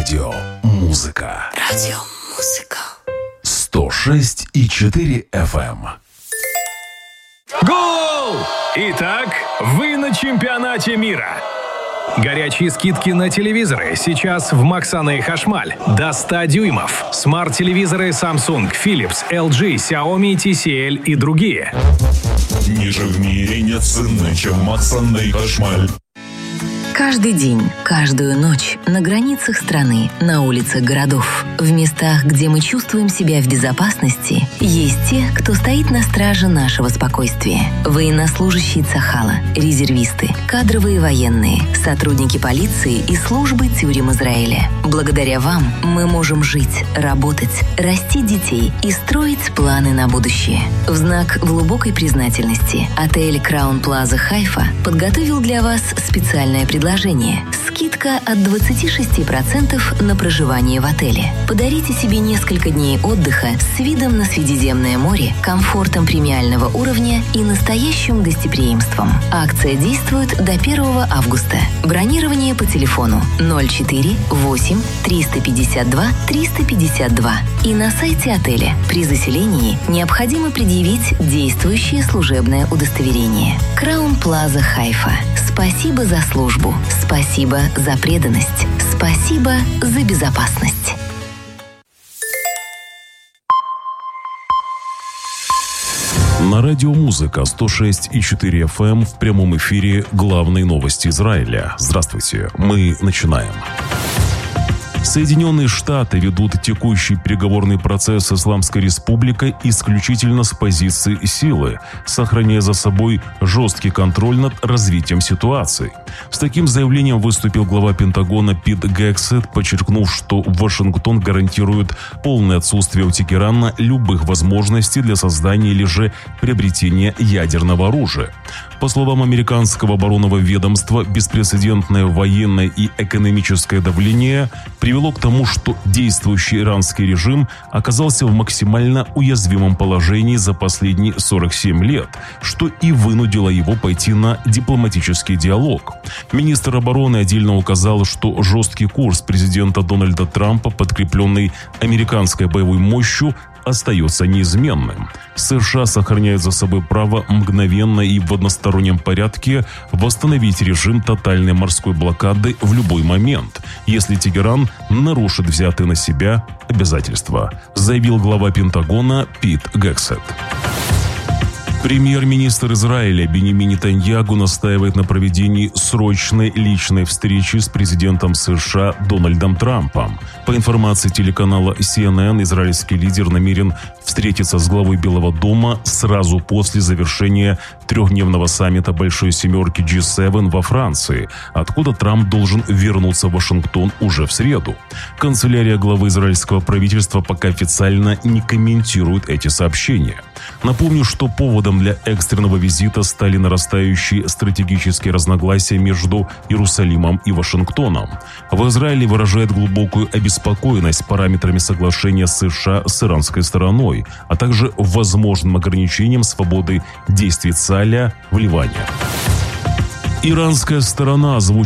Радио Музыка. Радио Музыка. 106,4 FM. Гол! Итак, вы на чемпионате мира. Горячие скидки на телевизоры сейчас в Максана и Хашмаль. До 100 дюймов. Смарт-телевизоры Samsung, Philips, LG, Xiaomi, TCL и другие. Ниже в мире нет цены, чем Максана и Хашмаль. Каждый день, каждую ночь на границах страны, на улицах городов, в местах, где мы чувствуем себя в безопасности, есть те, кто стоит на страже нашего спокойствия. Военнослужащие Цахала, резервисты, кадровые военные, сотрудники полиции и службы тюрем Израиля. Благодаря вам мы можем жить, работать, расти детей и строить планы на будущее. В знак глубокой признательности отель Краун Плаза Хайфа подготовил для вас специальное предложение. Скидка от 26% на проживание в отеле. Подарите себе несколько дней отдыха с видом на Средиземное море, комфортом премиального уровня и настоящим гостеприимством. Акция действует до 1 августа. Бронирование по телефону 04 8 352 352 и на сайте отеля. При заселении необходимо предъявить действующее служебное удостоверение. Краун Плаза Хайфа. Спасибо за службу. Спасибо за преданность. Спасибо за безопасность. На радио Музыка 106,4 FM в прямом эфире главные новости Израиля. Здравствуйте, мы начинаем. Соединенные Штаты ведут текущий переговорный процесс с Исламской Республикой исключительно с позиции силы, сохраняя за собой жесткий контроль над развитием ситуации. С таким заявлением выступил глава Пентагона Пит Гексет, подчеркнув, что Вашингтон гарантирует полное отсутствие у Тегерана любых возможностей для создания или же приобретения ядерного оружия. По словам американского оборонного ведомства, беспрецедентное военное и экономическое давление привело к тому, что действующий иранский режим оказался в максимально уязвимом положении за последние 47 лет, что и вынудило его пойти на дипломатический диалог. Министр обороны отдельно указал, что жесткий курс президента Дональда Трампа, подкрепленный американской боевой мощью, остается неизменным. США сохраняют за собой право мгновенно и в одностороннем порядке восстановить режим тотальной морской блокады в любой момент, если Тегеран нарушит взятые на себя обязательства, заявил глава Пентагона Пит Гексет. Премьер-министр Израиля Биньямин Нетаньяху настаивает на проведении срочной личной встречи с президентом США Дональдом Трампом. По информации телеканала CNN, израильский лидер намерен встретиться с главой Белого дома сразу после завершения трехдневного саммита Большой Семерки G7 во Франции, откуда Трамп должен вернуться в Вашингтон уже в среду. Канцелярия главы израильского правительства пока официально не комментирует эти сообщения. Напомню, что поводом для экстренного визита стали нарастающие стратегические разногласия между Иерусалимом и Вашингтоном. В Израиле выражает глубокую обеспокоенность параметрами соглашения США с иранской стороной, а также возможным ограничением свободы действий Цаля в Ливане. Иранская сторона озвучила